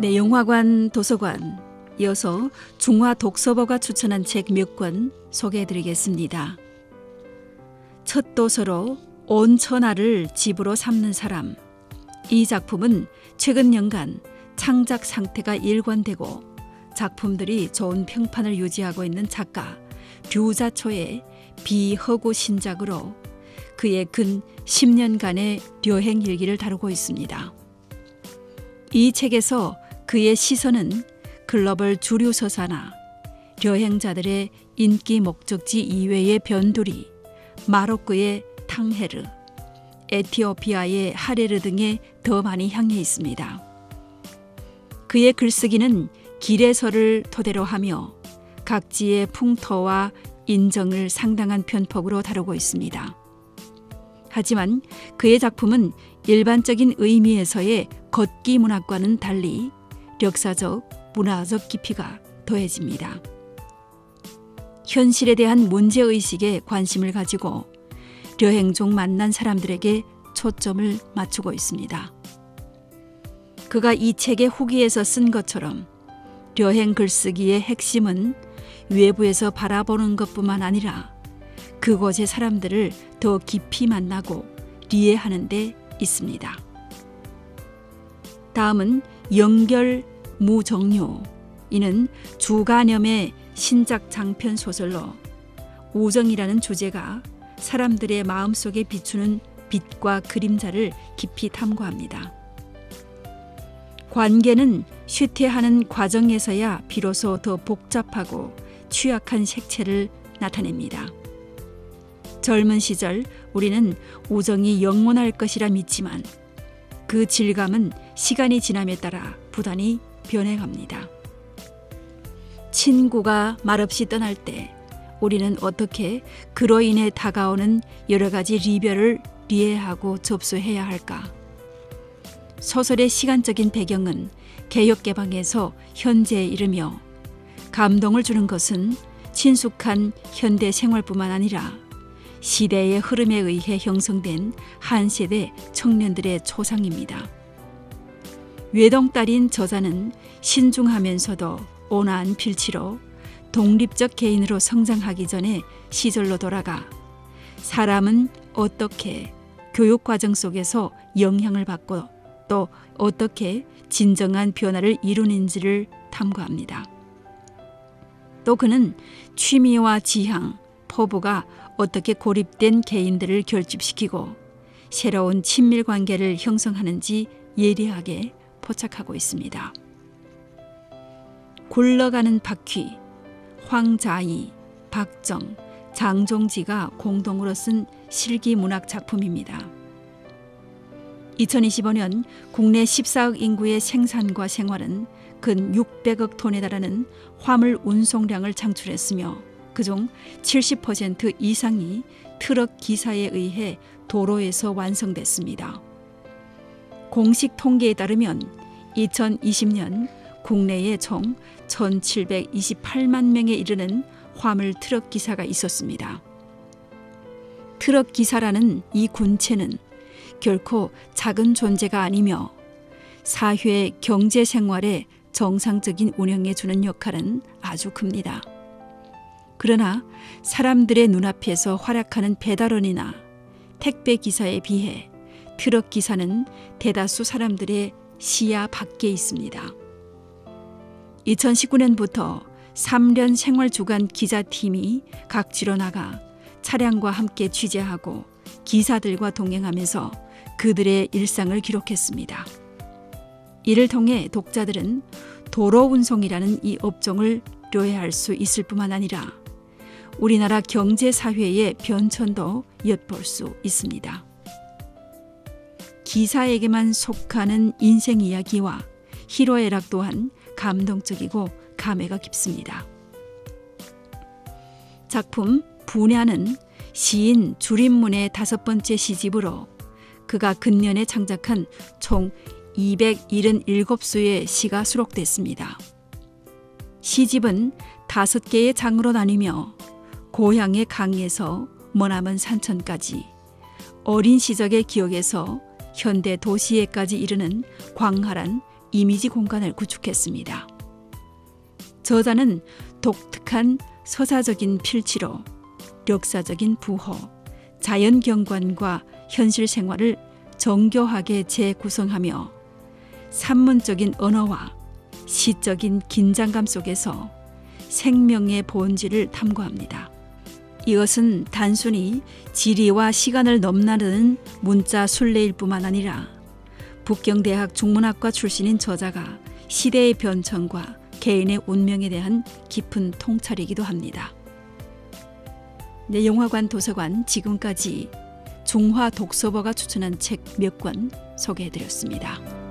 네, 영화관, 도서관, 이어서 중화독서버가 추천한 책 몇 권 소개해드리겠습니다. 첫 도서로 온 천하를 집으로 삼는 사람. 이 작품은 최근 년간 창작 상태가 일관되고 작품들이 좋은 평판을 유지하고 있는 작가 류자초의 비허구 신작으로 그의 근 10년간의 여행 일기를 다루고 있습니다. 이 책에서 그의 시선은 글로벌 주류 서사나 여행자들의 인기 목적지 이외의 변두리, 마로크의 탕헤르, 에티오피아의 하레르 등에 더 많이 향해 있습니다. 그의 글쓰기는 길에서를 토대로 하며 각지의 풍토와 인정을 상당한 편폭으로 다루고 있습니다. 하지만 그의 작품은 일반적인 의미에서의 걷기 문학과는 달리 역사적, 문화적 깊이가 더해집니다. 현실에 대한 문제의식에 관심을 가지고 여행 중 만난 사람들에게 초점을 맞추고 있습니다. 그가 이 책의 후기에서 쓴 것처럼 여행 글쓰기의 핵심은 외부에서 바라보는 것뿐만 아니라 그곳의 사람들을 더 깊이 만나고 이해하는 데 있습니다. 다음은 연결 무정류. 이는 주간염의 신작 장편 소설로 우정이라는 주제가 사람들의 마음속에 비추는 빛과 그림자를 깊이 탐구합니다. 관계는 쇠퇴하는 과정에서야 비로소 더 복잡하고 취약한 색채를 나타냅니다. 젊은 시절 우리는 우정이 영원할 것이라 믿지만 그 질감은 시간이 지남에 따라 부단히 변해갑니다. 친구가 말없이 떠날 때 우리는 어떻게 그로 인해 다가오는 여러 가지 리별을 이해하고 접수해야 할까? 소설의 시간적인 배경은 개혁개방에서 현재에 이르며 감동을 주는 것은 친숙한 현대 생활뿐만 아니라 시대의 흐름에 의해 형성된 한 세대 청년들의 초상입니다. 외동딸인 저자는 신중하면서도 온화한 필치로 독립적 개인으로 성장하기 전에 시절로 돌아가 사람은 어떻게 교육과정 속에서 영향을 받고 또 어떻게 진정한 변화를 이루는지를 탐구합니다. 또 그는 취미와 지향, 포부가 어떻게 고립된 개인들을 결집시키고 새로운 친밀관계를 형성하는지 예리하게 포착하고 있습니다. 굴러가는 바퀴, 황자희, 박정, 장종지가 공동으로 쓴 실기 문학 작품입니다. 2025년 국내 14억 인구의 생산과 생활은 근 600억 톤에 달하는 화물 운송량을 창출했으며 그중 70% 이상이 트럭 기사에 의해 도로에서 완성됐습니다. 공식 통계에 따르면 2020년 국내에 총 1,728만 명에 이르는 화물 트럭 기사가 있었습니다. 트럭 기사라는 이 군체는 결코 작은 존재가 아니며 사회 경제 생활의 정상적인 운영에 주는 역할은 아주 큽니다. 그러나 사람들의 눈앞에서 활약하는 배달원이나 택배 기사에 비해 트럭 기사는 대다수 사람들의 시야 밖에 있습니다. 2019년부터 3년 생활주간 기자팀이 각지로 나가 차량과 함께 취재하고 기사들과 동행하면서 그들의 일상을 기록했습니다. 이를 통해 독자들은 도로운송이라는 이 업종을 료해할 수 있을 뿐만 아니라 우리나라 경제사회의 변천도 엿볼 수 있습니다. 기사에게만 속하는 인생 이야기와 희로애락 또한 감동적이고 감회가 깊습니다. 작품 분야는 시인 주립문의 5번째 시집으로 그가 근년에 창작한 총 277수의 시가 수록됐습니다. 시집은 5개의 장으로 나뉘며 고향의 강에서 머나먼 산천까지 어린 시절의 기억에서 현대 도시에까지 이르는 광활한 이미지 공간을 구축했습니다. 저자는 독특한 서사적인 필치로 역사적인 부호, 자연 경관과 현실 생활을 정교하게 재구성하며 산문적인 언어와 시적인 긴장감 속에서 생명의 본질을 탐구합니다. 이것은 단순히 지리와 시간을 넘나드는 문자 순례일 뿐만 아니라 북경대학 중문학과 출신인 저자가 시대의 변천과 개인의 운명에 대한 깊은 통찰이기도 합니다. 네, 영화관 도서관 지금까지 중화 독서버가 추천한 책 몇 권 소개해드렸습니다.